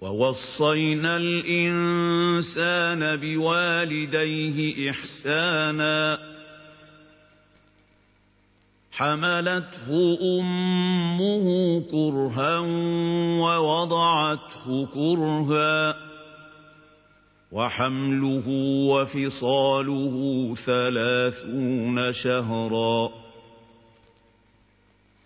ووصينا الإنسان بوالديه إحسانا حملته أمه كرها ووضعته كرها وحمله وفصاله 30 شهرا